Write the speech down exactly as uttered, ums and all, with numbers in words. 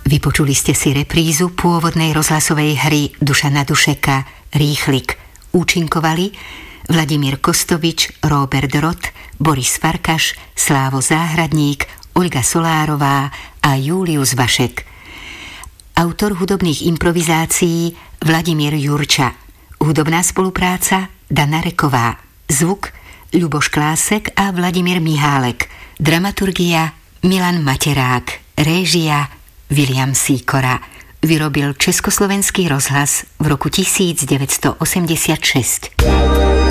Vypočuli ste si reprízu pôvodnej rozhlasovej hry Dušana Dušeka Rýchlik. Účinkovali Vladimír Kostovič, Róbert Rot, Boris Farkaš, Slávo Záhradník, Olga Solárová a Július Vašek. Autor hudobných improvizácií Vladimír Jurča. Hudobná spolupráca Dana Reková. Zvuk Ľuboš Klásek a Vladimír Mihálek. Dramaturgia Milan Materák. Réžia William Sýkora. Vyrobil Československý rozhlas v roku devätnásť osemdesiatšesť.